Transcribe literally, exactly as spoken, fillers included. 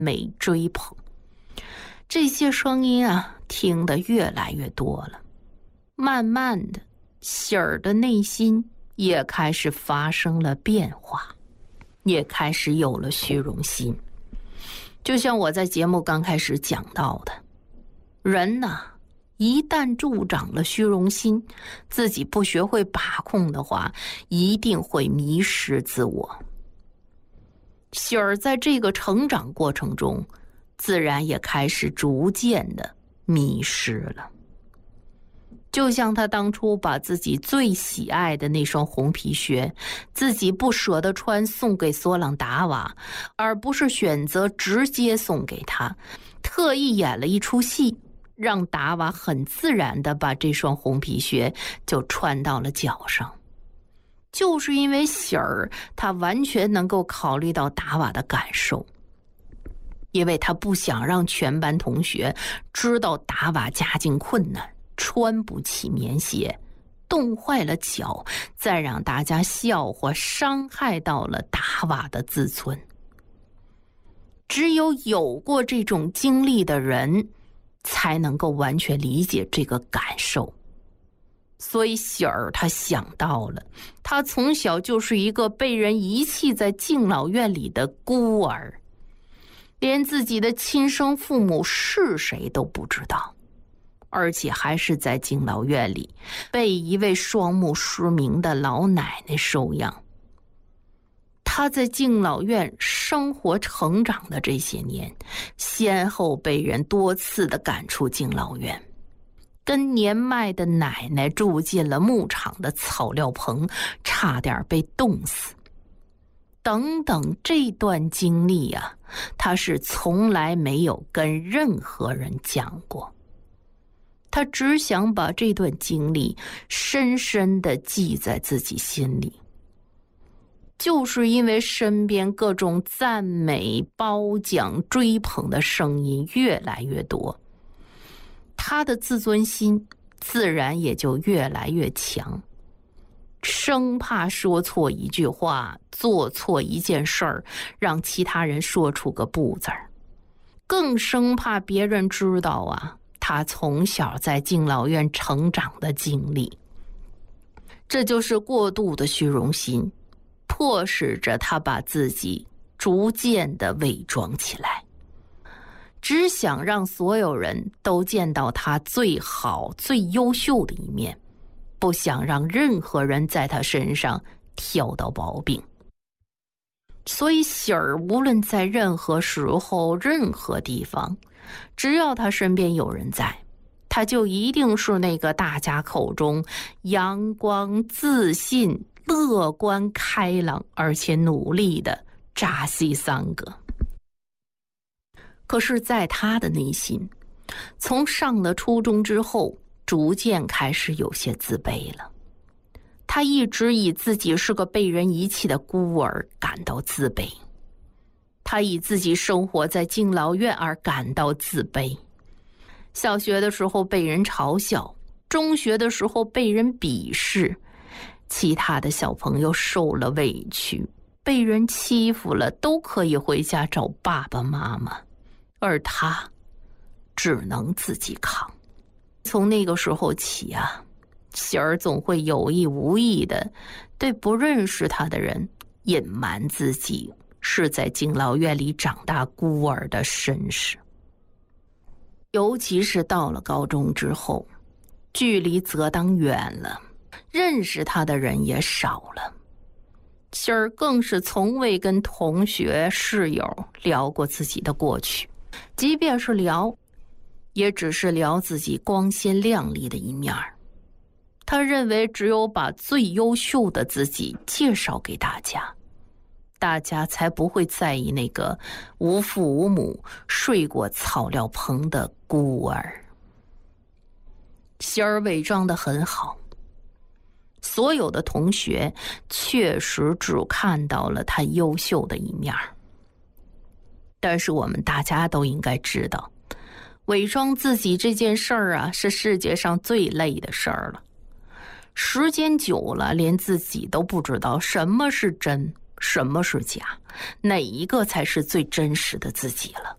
美追捧。这些声音啊，听得越来越多了。慢慢的，喜儿的内心也开始发生了变化，也开始有了虚荣心。就像我在节目刚开始讲到的，人呐，一旦助长了虚荣心，自己不学会把控的话，一定会迷失自我。喜儿在这个成长过程中，自然也开始逐渐的迷失了。就像他当初把自己最喜爱的那双红皮靴，自己不舍得穿，送给索朗达瓦，而不是选择直接送给他，特意演了一出戏，让达瓦很自然地把这双红皮靴就穿到了脚上。就是因为喜儿他完全能够考虑到达瓦的感受，因为他不想让全班同学知道达瓦家境困难，穿不起棉鞋，冻坏了脚，再让大家笑话，伤害到了达瓦的自尊。只有有过这种经历的人，才能够完全理解这个感受。所以喜儿他想到了，他从小就是一个被人遗弃在敬老院里的孤儿，连自己的亲生父母是谁都不知道，而且还是在敬老院里被一位双目失明的老奶奶收养。他在敬老院生活成长的这些年，先后被人多次的赶出敬老院，跟年迈的奶奶住进了牧场的草料棚，差点被冻死。等等，这段经历啊，他是从来没有跟任何人讲过。他只想把这段经历深深地记在自己心里。就是因为身边各种赞美、褒奖、追捧的声音越来越多，他的自尊心自然也就越来越强，生怕说错一句话，做错一件事儿，让其他人说出个不字儿，更生怕别人知道啊，他从小在敬老院成长的经历。这就是过度的虚荣心，迫使着他把自己逐渐的伪装起来，只想让所有人都见到他最好最优秀的一面，不想让任何人在他身上挑到毛病。所以喜儿无论在任何时候任何地方，只要他身边有人在，他就一定是那个大家口中阳光自信乐观开朗而且努力的扎西桑格。可是在他的内心，从上了初中之后，逐渐开始有些自卑了。他一直以自己是个被人遗弃的孤儿感到自卑，他以自己生活在敬老院而感到自卑。小学的时候被人嘲笑，中学的时候被人鄙视，其他的小朋友受了委屈，被人欺负了，都可以回家找爸爸妈妈，而他只能自己扛。从那个时候起啊，喜儿总会有意无意的对不认识他的人隐瞒自己是在敬老院里长大孤儿的身世。尤其是到了高中之后，距离则当远了，认识他的人也少了。喜儿更是从未跟同学室友聊过自己的过去，即便是聊，也只是聊自己光鲜亮丽的一面。他认为只有把最优秀的自己介绍给大家，大家才不会在意那个无父无母睡过草料棚的孤儿。喜儿伪装得很好，所有的同学确实只看到了他优秀的一面，但是我们大家都应该知道，伪装自己这件事儿啊，是世界上最累的事儿了。时间久了，连自己都不知道什么是真，什么是假，哪一个才是最真实的自己了。